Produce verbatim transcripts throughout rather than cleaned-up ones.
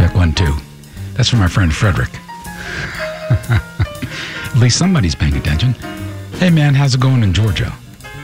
Check one, two. That's from my friend Frederick. At least somebody's paying attention. Hey man, how's it going in Georgia?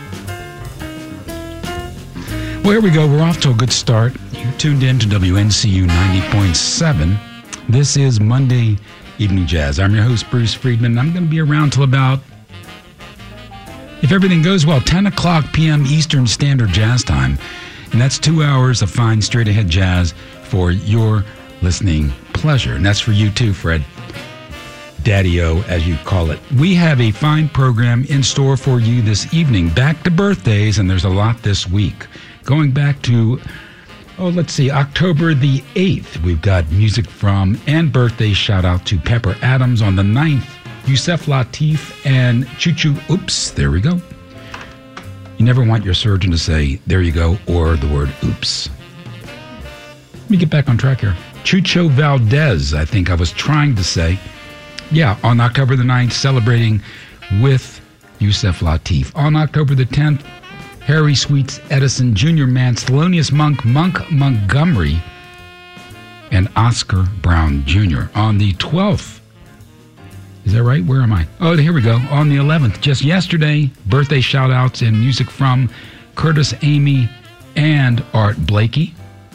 Well, here we go. We're off to a good start. You tuned in to W N C U ninety point seven. This is Monday Evening Jazz. I'm your host, Bruce Friedman. I'm going to be around till about, if everything goes well, ten o'clock p.m. Eastern Standard Jazz Time. And that's two hours of fine straight-ahead jazz for your listening pleasure. And that's for you too, Fred. Daddy-O, as you call it. We have a fine program in store for you this evening. Back to birthdays, and there's a lot this week. Going back to, oh, let's see, October the eighth, we've got music from and birthday shout-out to Pepper Adams. On the ninth, Yusef Lateef and Choo Choo. Oops, there we go. You never want your surgeon to say, there you go, or the word oops. Let me get back on track here. Chucho Valdez, I think I was trying to say. Yeah, on October the ninth, celebrating with Yusef Lateef. On October the tenth, Harry Sweets Edison, Junior Man, Thelonious Monk, Monk Montgomery, and Oscar Brown Junior On the twelfth, is that right? Where am I? Oh, here we go. On the eleventh, just yesterday, birthday shout-outs and music from Curtis Amy and Art Blakey.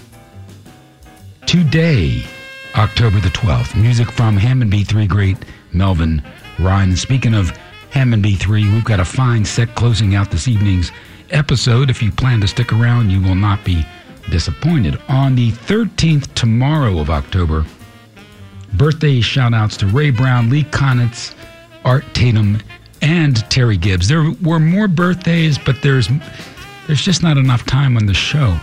Today, October the twelfth, music from Hammond B three great Melvin Ryan. Speaking of Hammond B three, we've got a fine set closing out this evening's episode. If you plan to stick around, you will not be disappointed. On the thirteenth, tomorrow of October, birthday shout-outs to Ray Brown, Lee Konitz, Art Tatum, and Terry Gibbs. There were more birthdays, but there's there's just not enough time on the show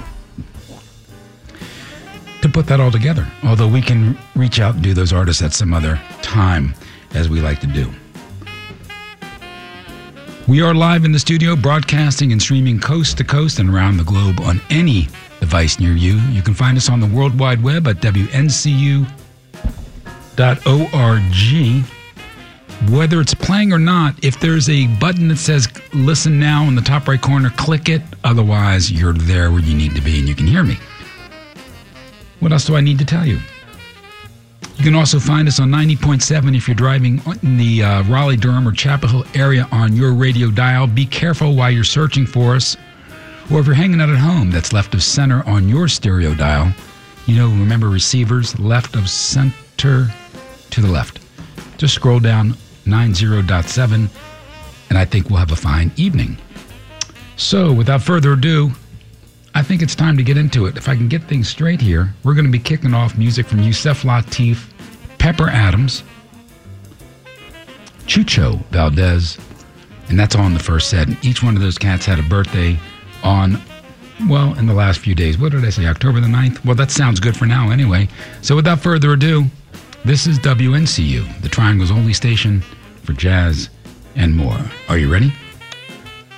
to put that all together. Although we can reach out and do those artists at some other time, as we like to do. We are live in the studio, broadcasting and streaming coast to coast and around the globe on any device near you. You can find us on the World Wide Web at W N C U dot org. Whether it's playing or not, if there's a button that says listen now in the top right corner, click it. Otherwise, you're there where you need to be and you can hear me. What else do I need to tell you? You can also find us on ninety point seven if you're driving in the uh, Raleigh, Durham, or Chapel Hill area on your radio dial. Be careful while you're searching for us. Or if you're hanging out at home, that's left of center on your stereo dial. You know, remember receivers, left of center to the left. Just scroll down ninety point seven, and I think we'll have a fine evening. So, without further ado, I think it's time to get into it. If I can get things straight here, we're going to be kicking off music from Yusef Lateef, Pepper Adams, Chucho Valdez, and that's all in the first set. And each one of those cats had a birthday on, well, in the last few days. What did I say, October the ninth? Well, that sounds good for now anyway. So without further ado, this is W N C U, the Triangle's only station for jazz and more. Are you ready?